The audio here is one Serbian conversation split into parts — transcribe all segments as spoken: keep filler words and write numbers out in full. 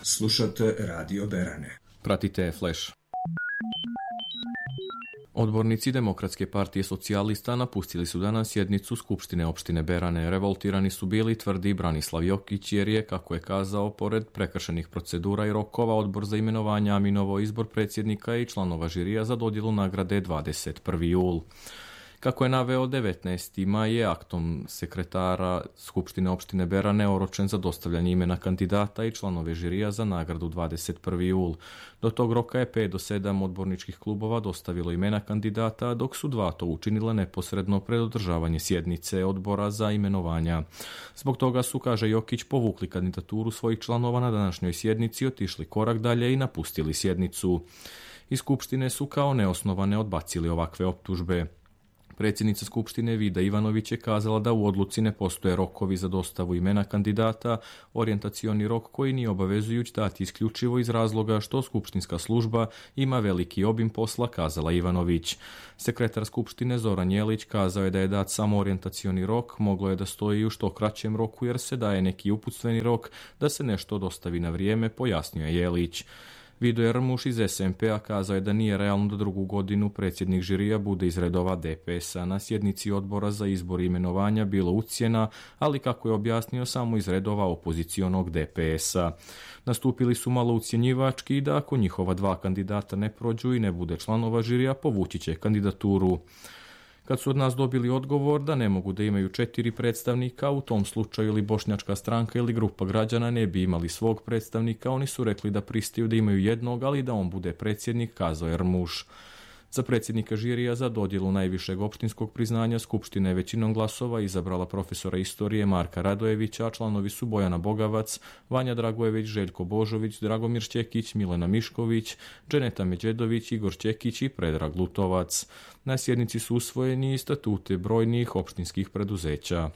Slušate Radio Berane. Pratite Flash. Odbornici Demokratske partije socijalista napustili su danas sjednicu Skupštine opštine Berane. Revoltirani su bili, tvrdi Branislav Jokić, jer je, kako je kazao, pored prekršenih procedura i rokova, odbor za imenovanje aminovao izbor predsjednika i članova žirija za dodjelu nagrade dvadeset prvi jul. Kako je naveo, devetnaesti maj je aktom sekretara Skupštine opštine Berane oročen za dostavljanje imena kandidata i članove žirija za nagradu dvadeset prvi jul. Do tog roka je pet do sedam odborničkih klubova dostavilo imena kandidata, dok su dva to učinile neposredno pred održavanje sjednice odbora za imenovanja. Zbog toga su, kaže Jokić, povukli kandidaturu svojih članova na današnjoj sjednici, otišli korak dalje i napustili sjednicu. Iz Skupštine su kao neosnovane odbacili ovakve optužbe. Predsjednica Skupštine Vida Ivanović je kazala da u odluci ne postoje rokovi za dostavu imena kandidata, orijentacioni rok koji nije obavezujuć dati isključivo iz razloga što skupštinska služba ima veliki obim posla, kazala Ivanović. Sekretar Skupštine Zoran Jelić kazao je da je dat samo orijentacioni rok, moglo je da stoji u što kraćem roku jer se daje neki uputstveni rok da se nešto dostavi na vrijeme, pojasnio je Jelić. Vido Jermuš iz S M P-a kazao je da nije realno da drugu godinu predsjednik žirija bude iz redova D P S-a. Na sjednici odbora za izbor i imenovanja bilo ucjena, ali kako je objasnio, samo iz redova opozicionog D P S-a. Nastupili su malo ucjenjivački i da ako njihova dva kandidata ne prođu i ne bude članova žirija, povući će kandidaturu. Kad su od nas dobili odgovor da ne mogu da imaju četiri predstavnika, u tom slučaju ili Bošnjačka stranka ili grupa građana ne bi imali svog predstavnika, oni su rekli da pristaju da imaju jednog, ali da on bude predsjednik, kazao Jermuš. Za predsjednika žirija za dodjelu najvišeg opštinskog priznanja Skupština je većinom glasova izabrala profesora istorije Marka Radojevića, a članovi su Bojana Bogavac, Vanja Dragojević, Željko Božović, Dragomir Šćekić, Milena Mišković, Dženeta Međedović, Igor Šćekić i Predrag Lutovac. Na sjednici su usvojeni i statute brojnih opštinskih preduzeća.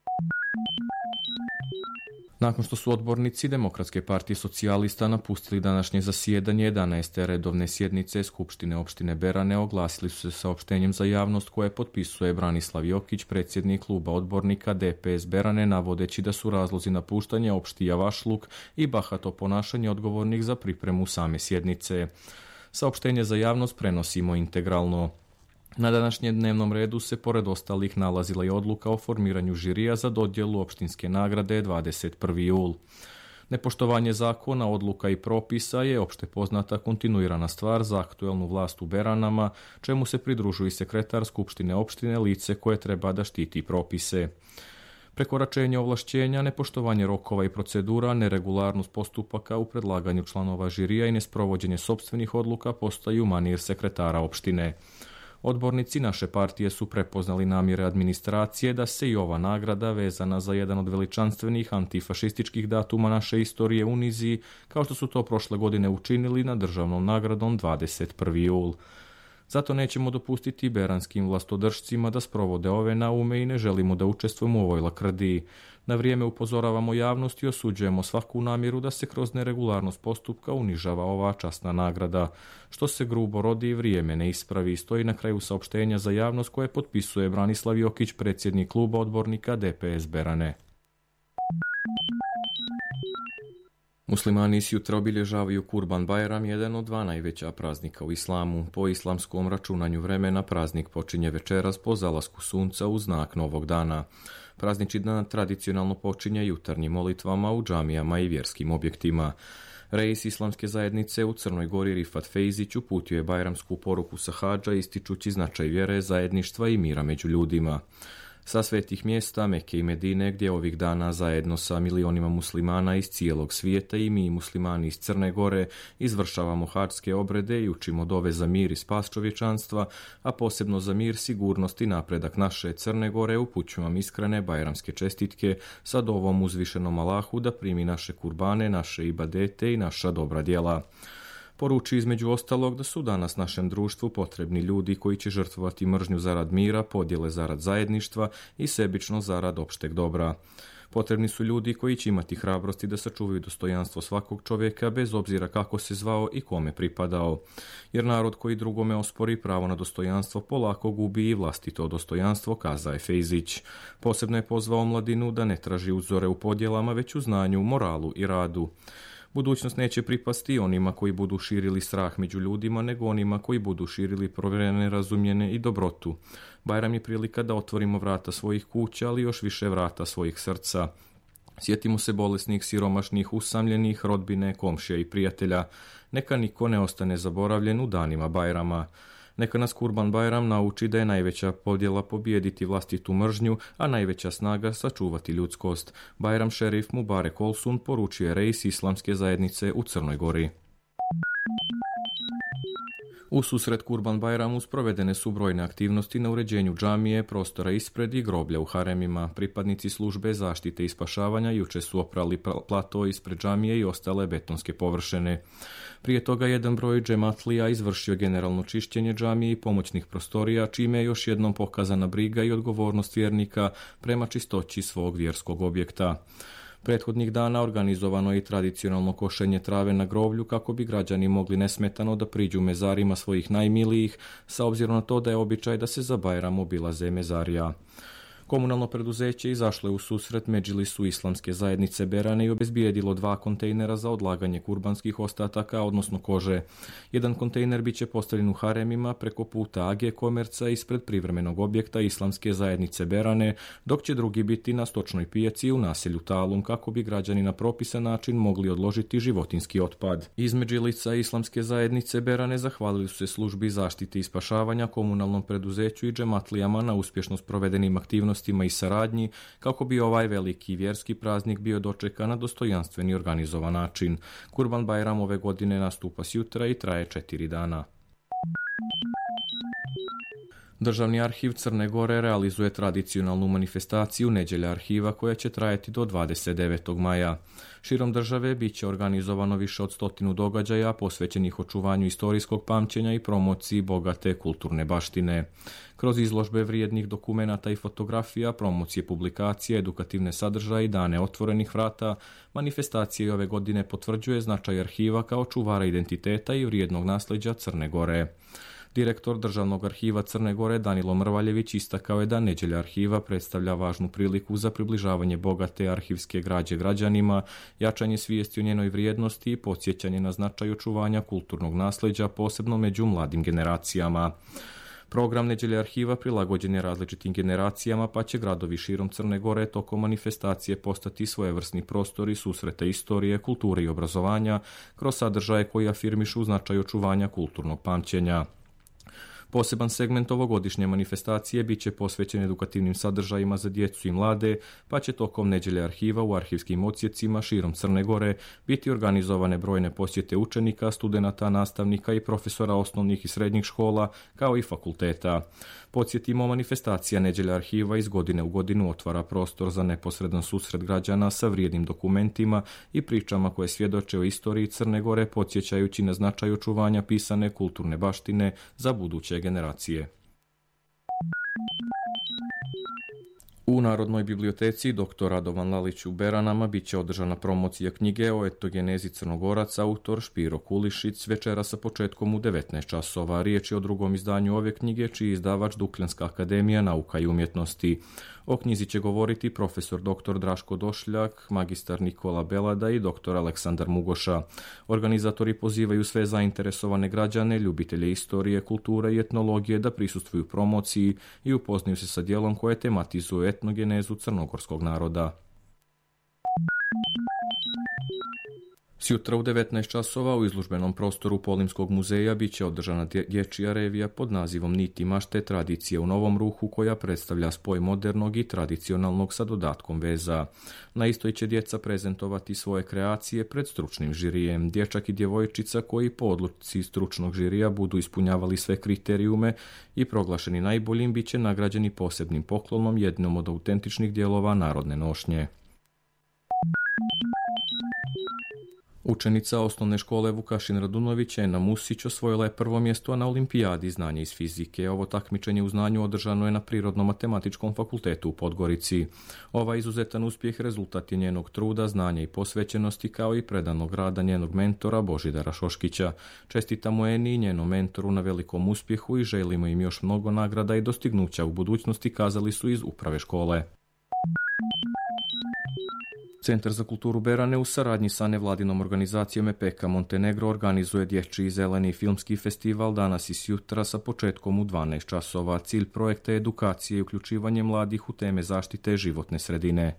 Nakon što su odbornici Demokratske partije socijalista napustili današnje zasjedanje jedanaeste redovne sjednice Skupštine opštine Berane, oglasili su se saopštenjem za javnost koje potpisuje Branislav Jokić, predsjednik kluba odbornika D P S Berane, navodeći da su razlozi napuštanja opšti javašluk i bahato ponašanje odgovornih za pripremu same sjednice. Saopštenje za javnost prenosimo integralno. Na današnjem dnevnom redu se pored ostalih nalazila i odluka o formiranju žirija za dodjelu opštinske nagrade dvadeset prvi jul. Nepoštovanje zakona, odluka i propisa je opšte poznata kontinuirana stvar za aktuelnu vlast u Beranama, čemu se pridružuje sekretar Skupštine opštine, lice koje treba da štiti propise. Prekoračenje ovlašćenja, nepoštovanje rokova i procedura, neregularnost postupaka u predlaganju članova žirija i nesprovođenje sopstvenih odluka postaju manir sekretara opštine. Odbornici naše partije su prepoznali namjere administracije da se i ova nagrada, vezana za jedan od veličanstvenih antifašističkih datuma naše istorije, unizi, kao što su to prošle godine učinili na državnom nagradom dvadeset prvi jul. Zato nećemo dopustiti beranskim vlastodržcima da sprovode ove naume i ne želimo da učestvujemo u ovoj lakrdiji. Na vrijeme upozoravamo javnost i osuđujemo svaku namjeru da se kroz neregularnost postupka unižava ova časna nagrada. Što se grubo rodi, vrijeme ne ispravi, stoji na kraju saopštenja za javnost koje potpisuje Branislav Jokić, predsjednik kluba odbornika D P S Berane. Muslimani sjutra obilježavaju Kurban Bajram, jedan od dva najveća praznika u islamu. Po islamskom računanju vremena praznik počinje večeras po zalasku sunca u znak novog dana. Praznični dan tradicionalno počinje jutarnjim molitvama u džamijama i vjerskim objektima. Reis islamske zajednice u Crnoj Gori Rifat Fejzić uputio je bajramsku poruku sa hadža, ističući značaj vjere, zajedništva i mira među ljudima. Sa svetih mjesta Mekke i Medine, gdje ovih dana zajedno sa milionima muslimana iz cijelog svijeta i mi muslimani iz Crne Gore izvršavamo hadžske obrede i učimo dove za mir i spas čovječanstva, a posebno za mir, sigurnost i napredak naše Crne Gore, upućujem vam iskrene bajramske čestitke sa dovom uzvišenom Allahu da primi naše kurbane, naše ibadete i naša dobra djela. Poruči između ostalog da su danas našem društvu potrebni ljudi koji će žrtvovati mržnju zarad mira, podjele zarad zajedništva i sebično zarad opšteg dobra. Potrebni su ljudi koji će imati hrabrosti da sačuvaju dostojanstvo svakog čovjeka bez obzira kako se zvao i kome pripadao. Jer narod koji drugome ospori pravo na dostojanstvo polako gubi i vlastito dostojanstvo, kazao je Fejzić. Posebno je pozvao mladinu da ne traži uzore u podjelama, već u znanju, moralu i radu. Budućnost neće pripasti onima koji budu širili strah među ljudima, nego onima koji budu širili provjerene, razumljene i dobrotu. Bajram je prilika da otvorimo vrata svojih kuća, ali još više vrata svojih srca. Sjetimo se bolesnih, siromašnih, usamljenih, rodbine, komšija i prijatelja. Neka niko ne ostane zaboravljen u danima Bajrama. Neka nas Kurban Bajram nauči da je najveća podjela pobijediti vlastitu mržnju, a najveća snaga sačuvati ljudskost. Bajram šerif Mubarek Olsun poručuje reis islamske zajednice u Crnoj Gori. U susret Kurban Bajramu sprovedene su brojne aktivnosti na uređenju džamije, prostora ispred i groblja u haremima. Pripadnici službe zaštite i spašavanja juče su oprali plato ispred džamije i ostale betonske površine. Prije toga jedan broj džematlija izvršio generalno čišćenje džamije i pomoćnih prostorija, čime je još jednom pokazana briga i odgovornost vjernika prema čistoći svog vjerskog objekta. Prethodnih dana organizovano je i tradicionalno košenje trave na groblju kako bi građani mogli nesmetano da priđu mezarima svojih najmilijih, sa obzirom na to da je običaj da se za Bajram obilaze mezarija. Komunalno preduzeće izašlo je u susret Medžlisu islamske zajednice Berane i obezbijedilo dva kontejnera za odlaganje kurbanskih ostataka, odnosno kože. Jedan kontejner biće postavljen u haremima preko puta Age Komerca ispred privremenog objekta islamske zajednice Berane, dok će drugi biti na stočnoj pijaci u naselju Talum kako bi građani na propisan način mogli odložiti životinski otpad. Iz Medžlisa islamske zajednice Berane zahvalili su se službi zaštite i spašavanja, komunalnom preduzeću i džematlijama na uspješno sprovedenim aktivnostima i saradnji kako bi ovaj veliki vjerski praznik bio dočekan na dostojanstven i organizovan način. Kurban Bajram ove godine nastupa sjutra i traje četiri dana. Državni arhiv Crne Gore realizuje tradicionalnu manifestaciju Nedjelja arhiva koja će trajati do dvadeset devetog maja. Širom države bit će organizovano više od stotinu događaja posvećenih očuvanju istorijskog pamćenja i promociji bogate kulturne baštine. Kroz izložbe vrijednih dokumenata i fotografija, promocije publikacije, edukativne sadržaje i dane otvorenih vrata, manifestacija ove godine potvrđuje značaj arhiva kao čuvara identiteta i vrijednog nasljeđa Crne Gore. Direktor Državnog arhiva Crne Gore Danilo Mrvaljević istakao je da Nedjelja arhiva predstavlja važnu priliku za približavanje bogate arhivske građe građanima, jačanje svijesti o njenoj vrijednosti i podsjećanje na značaj očuvanja kulturnog nasljeđa, posebno među mladim generacijama. Program Nedjelje arhiva prilagođen je različitim generacijama, pa će gradovi širom Crne Gore tokom manifestacije postati svojevrsni prostori susreta istorije, kulture i obrazovanja kroz sadržaje koji afirmišu značaj očuvanja kulturnog pamćenja. Poseban segment ovogodišnje manifestacije bit će posvećen edukativnim sadržajima za djecu i mlade, pa će tokom Nedjelje arhiva u arhivskim odsjecima širom Crne Gore biti organizovane brojne posjete učenika, studenata, nastavnika i profesora osnovnih i srednjih škola, kao i fakulteta. Podsjetimo, manifestacija Nedjelja arhiva iz godine u godinu otvara prostor za neposredan susret građana sa vrijednim dokumentima i pričama koje svjedoče o istoriji Crne Gore, podsjećajući na značaj očuvanja pisane kulturne baštine za buduće generacije. U Narodnoj biblioteci doktor Radovan Lalić u Beranama bit će održana promocija knjige o etogenezi Crnogoraca, autor Špiro Kulišić, večera sa početkom u devetnaest časova. Riječ je o drugom izdanju ove knjige, čiji izdavač Dukljanska akademija nauka i umjetnosti. O knjizi će govoriti profesor doktor Draško Došljak, magistar Nikola Belada i doktor Aleksandar Mugoša. Organizatori pozivaju sve zainteresovane građane, ljubitelje istorije, kulture i etnologije da prisustvuju promociji i upoznaju se sa djelom koje tematizuje etnogenezu crnogorskog naroda. Sjutra u devetnaest časova u izložbenom prostoru Polimskog muzeja bit će održana dječja revija pod nazivom Niti mašte, tradicije u novom ruhu, koja predstavlja spoj modernog i tradicionalnog sa dodatkom veza. Na istoj će djeca prezentovati svoje kreacije pred stručnim žirijem. Dječak i djevojčica koji po odluci stručnog žirija budu ispunjavali sve kriterijume i proglašeni najboljim bit će nagrađeni posebnim poklonom, jednom od autentičnih dijelova narodne nošnje. Učenica osnovne škole Vukašin Radunović Ena Musić osvojila je prvo mjesto na olimpijadi znanja iz fizike. Ovo takmičenje u znanju održano je na Prirodno-matematičkom fakultetu u Podgorici. Ovaj izuzetan uspjeh rezultat je njenog truda, znanja i posvećenosti, kao i predanog rada njenog mentora Božidara Šoškića. Čestitamo Eni i njenom mentoru na velikom uspjehu i želimo im još mnogo nagrada i dostignuća u budućnosti, kazali su iz uprave škole. Centar za kulturu Berane u saradnji sa nevladinom organizacijom Epeka Montenegro organizuje dječji i zeleni filmski festival danas i sjutra sa početkom u dvanaest časova. Cilj projekta je edukacije i uključivanje mladih u teme zaštite životne sredine.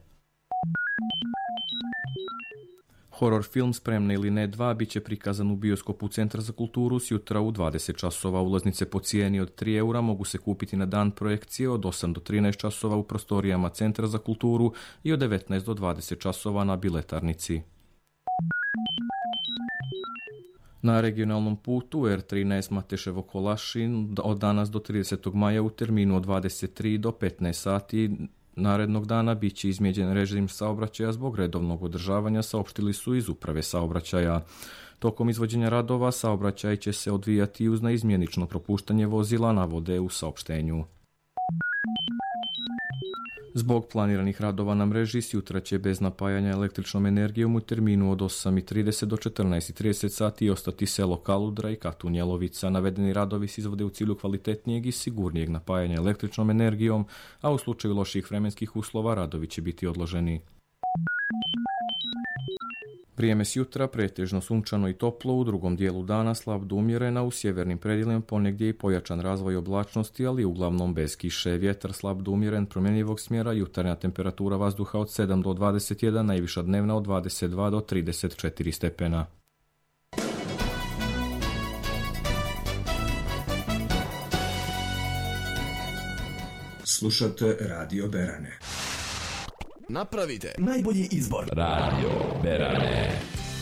Horor film Spremne ili ne dva bit će prikazan u bioskopu Centra za kulturu sjutra u dvadeset časova. Ulaznice po cijeni od tri eura mogu se kupiti na dan projekcije od osam do trinaest časova u prostorijama Centra za kulturu i od devetnaest do dvadeset časova na biletarnici. Na regionalnom putu er trinaest Mateševo Kolašin od danas do tridesetog maja u terminu od dvadeset tri do petnaest sati narednog dana bit će izmijenjen režim saobraćaja zbog redovnog održavanja, saopštili su iz uprave saobraćaja. Tokom izvođenja radova saobraćaj će se odvijati uz naizmjenično propuštanje vozila, navode u saopštenju. Zbog planiranih radova na mreži sjutra će bez napajanja električnom energijom u terminu od osam i trideset do četrnaest i trideset sati ostati selo Kaludra i Katunjelovica. Navedeni radovi se izvode u cilju kvalitetnijeg i sigurnijeg napajanja električnom energijom, a u slučaju loših vremenskih uslova radovi će biti odloženi. Vrijeme sjutra pretežno sunčano i toplo, u drugom dijelu dana slab do umjerena, u sjevernim predjelima ponegdje i pojačan razvoj oblačnosti, ali uglavnom bez kiše. Vjetar slab do umjeren promjenjivog smjera, jutarnja temperatura vazduha od sedam do dvadeset jedan, najviša dnevna od dvadeset dva do trideset četiri stepena. Slušate Radio Berane. Napravite najbolji izbor. Radio Berane.